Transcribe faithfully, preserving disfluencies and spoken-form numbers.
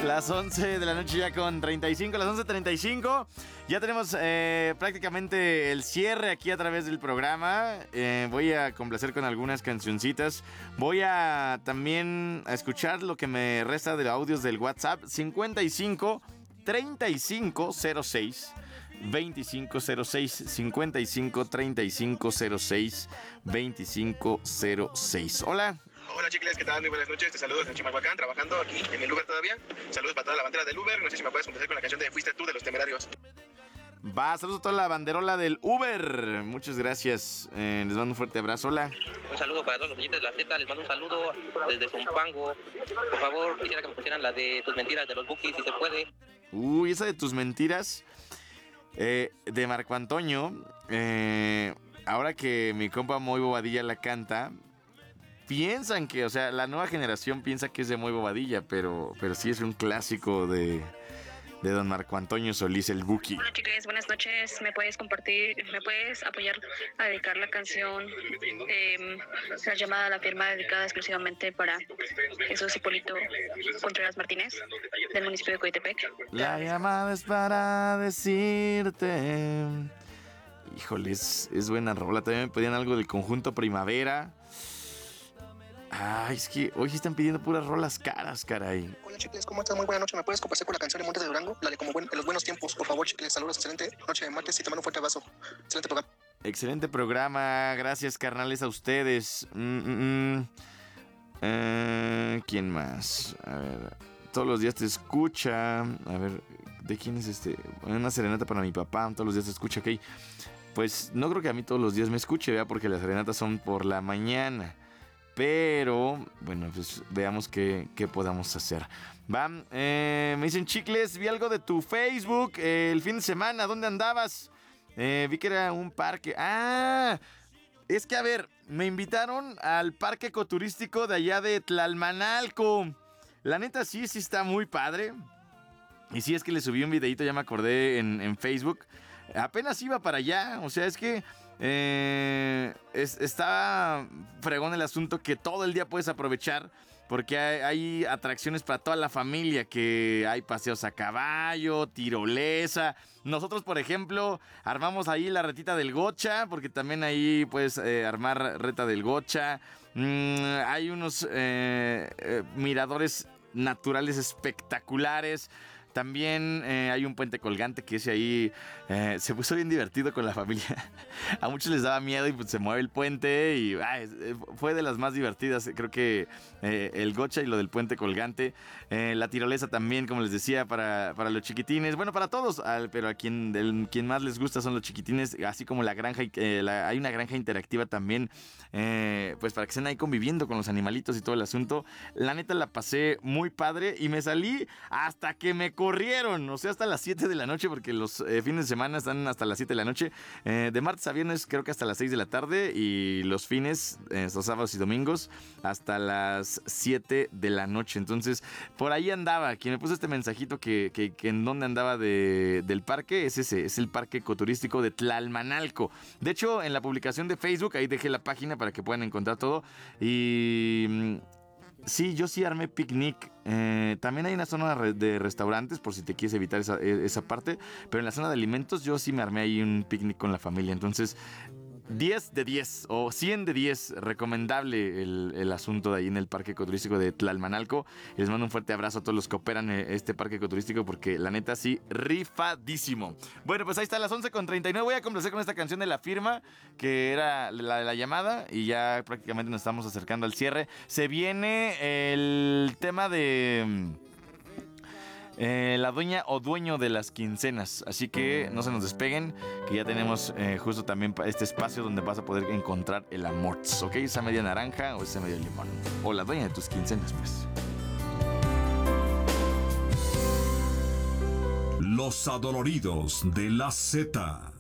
Las once de la noche ya con treinta y cinco, las once treinta y cinco. Ya tenemos eh, prácticamente el cierre aquí a través del programa. Eh, voy a complacer con algunas cancioncitas. Voy a también a escuchar lo que me resta de audios del WhatsApp. cincuenta y cinco, treinta y cinco, cero seis, veinticinco cero seis. cincuenta y cinco, treinta y cinco, cero seis, veinticinco cero seis. Hola. Hola chicles, ¿qué tal? Muy buenas noches, te saludo desde Chimalhuacán, trabajando aquí en el Uber todavía. Saludos para toda la bandera del Uber, no sé si me puedes complacer con la canción de Fuiste tú de Los Temerarios. Va, saludos a toda la banderola del Uber. Muchas gracias, eh, les mando un fuerte abrazo. Hola. Un saludo para todos los oyentes de la Z, les mando un saludo desde Zumpango. Por favor, quisiera que me pusieran la de Tus Mentiras de los Bukis, si se puede. Uy, esa de Tus Mentiras, eh, de Marco Antonio. Eh, ahora que mi compa Moy Bobadilla la canta, piensan que, o sea, la nueva generación piensa que es de Moy Bobadilla, pero, pero sí es un clásico de, de don Marco Antonio Solís, el Buki. Hola chicas, buenas noches. ¿Me puedes compartir, me puedes apoyar a dedicar la canción eh, La Llamada a la Firma, dedicada exclusivamente para Jesús Hipólito Contreras Martínez, del municipio de Coyotepec? La llamada es para decirte. Híjole, es, es buena rola. También me pedían algo del conjunto Primavera. Ay, es que hoy están pidiendo puras rolas caras, caray. Hola chicles, ¿cómo estás? Muy buena noche, ¿me puedes complacer con la canción de Montes de Durango? La de como buen, en los buenos tiempos, por favor chicles, saludos, excelente noche de martes y te mando un fuerte abrazo. Excelente programa. Excelente programa, gracias carnales a ustedes. Mm, mm, mm. Eh, ¿Quién más? A ver, todos los días te escucha. A ver, ¿de quién es este? Una serenata para mi papá, todos los días te escucha, ok. Pues no creo que a mí todos los días me escuche, ¿verdad? Porque las serenatas son por la mañana. Pero, bueno, pues veamos qué, qué podamos hacer. Va, eh, me dicen chicles, vi algo de tu Facebook eh, el fin de semana, ¿dónde andabas? Eh, vi que era un parque. Ah, es que a ver, me invitaron al parque ecoturístico de allá de Tlalmanalco. La neta sí, sí está muy padre. Y sí, es que le subí un videito, ya me acordé, en, en Facebook. Apenas iba para allá, o sea, es que eh, es, está fregón el asunto que todo el día puedes aprovechar, porque hay, hay atracciones para toda la familia, que hay paseos a caballo, tirolesa. Nosotros, por ejemplo, armamos ahí la retita del gocha, porque también ahí puedes eh, armar reta del gocha. Mm, hay unos eh, eh, miradores naturales espectaculares. También eh, hay un puente colgante que ese ahí eh, se puso bien divertido con la familia. A muchos les daba miedo y pues se mueve el puente y ay, fue de las más divertidas. Creo que eh, el gocha y lo del puente colgante. Eh, la tirolesa también, como les decía, para, para los chiquitines. Bueno, para todos, al, pero a quien, el, quien más les gusta son los chiquitines. Así como la granja, eh, la, hay una granja interactiva también, eh, pues para que estén ahí conviviendo con los animalitos y todo el asunto. La neta la pasé muy padre y me salí hasta que me corrieron, o sea, hasta las siete de la noche, porque los eh, fines de semana están hasta las siete de la noche. Eh, de martes a viernes creo que hasta las seis de la tarde y los fines, eh, los sábados y domingos, hasta las siete de la noche. Entonces, por ahí andaba. Quien me puso este mensajito que, que, que en dónde andaba de, del parque, es ese, es el parque ecoturístico de Tlalmanalco. De hecho, en la publicación de Facebook, ahí dejé la página para que puedan encontrar todo. Y sí, yo sí armé picnic. Eh, también hay una zona de restaurantes, por si te quieres evitar esa, esa parte. Pero en la zona de alimentos yo sí me armé ahí un picnic con la familia. Entonces, diez de diez o cien de diez, recomendable el, el asunto de ahí en el parque ecoturístico de Tlalmanalco. Les mando un fuerte abrazo a todos los que operan este parque ecoturístico, porque la neta sí, rifadísimo. Bueno, pues ahí está, a las once con treinta y nueve. Voy a complacer con esta canción de La Firma, que era la de la llamada, y ya prácticamente nos estamos acercando al cierre. Se viene el tema de Eh, la dueña o dueño de las quincenas. Así que no se nos despeguen, que ya tenemos eh, justo también este espacio donde vas a poder encontrar el amor, ¿ok? Esa media naranja o esa media limón, o la dueña de tus quincenas, pues. Los adoloridos de la Z.